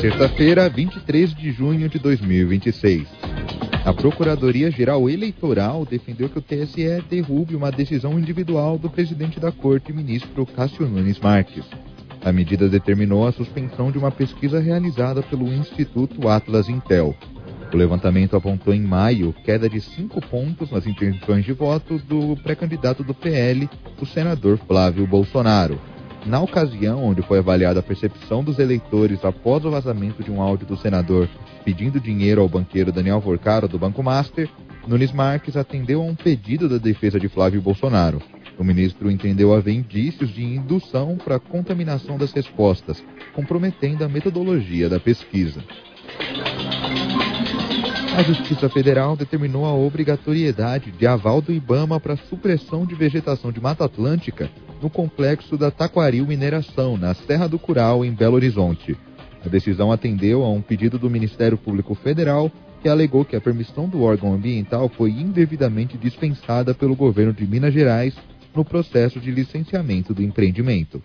terça-feira, 23 de junho de 2026. A Procuradoria-Geral Eleitoral defendeu que o TSE derrube uma decisão individual do presidente da Corte, ministro Cássio Nunes Marques. A medida determinou a suspensão de uma pesquisa realizada pelo Instituto Atlas Intel. O levantamento apontou em maio queda de 5 pontos nas intenções de voto do pré-candidato do PL, o senador Flávio Bolsonaro. Na ocasião, onde foi avaliada a percepção dos eleitores após o vazamento de um áudio do senador pedindo dinheiro ao banqueiro Daniel Vorcaro do Banco Master, Nunes Marques atendeu a um pedido da defesa de Flávio Bolsonaro. O ministro entendeu haver indícios de indução para a contaminação das respostas, comprometendo a metodologia da pesquisa. A Justiça Federal determinou a obrigatoriedade de aval do IBAMA para supressão de vegetação de Mata Atlântica no complexo da Taquaril Mineração, na Serra do Curau, em Belo Horizonte. A decisão atendeu a um pedido do Ministério Público Federal, que alegou que a permissão do órgão ambiental foi indevidamente dispensada pelo governo de Minas Gerais no processo de licenciamento do empreendimento.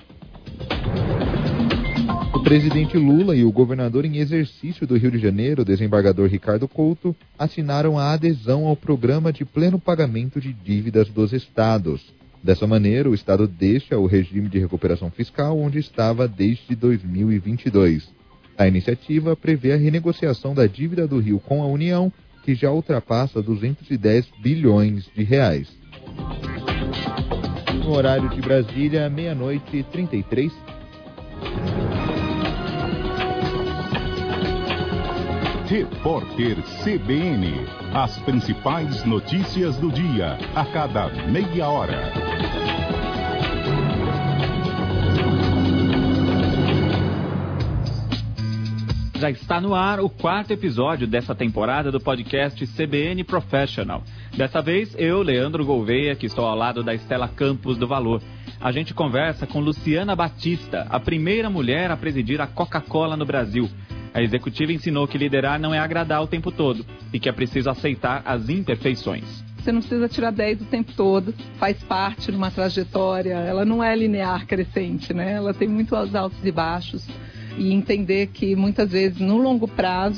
O presidente Lula e o governador em exercício do Rio de Janeiro, desembargador Ricardo Couto, assinaram a adesão ao programa de pleno pagamento de dívidas dos estados. Dessa maneira, o estado deixa o regime de recuperação fiscal onde estava desde 2022. A iniciativa prevê a renegociação da dívida do Rio com a União, que já ultrapassa 210 bilhões de reais. No horário de Brasília, 00:33. Repórter CBN. As principais notícias do dia, a cada meia hora. Já está no ar o 4º episódio dessa temporada do podcast CBN Professional. Dessa vez, eu, Leandro Gouveia, que estou ao lado da Estela Campos do Valor. A gente conversa com Luciana Batista, a primeira mulher a presidir a Coca-Cola no Brasil. A executiva ensinou que liderar não é agradar o tempo todo e que é preciso aceitar as imperfeições. Você não precisa tirar 10 o tempo todo, faz parte de uma trajetória, ela não é linear crescente, né? Ela tem muitos altos e baixos. E entender que muitas vezes no longo prazo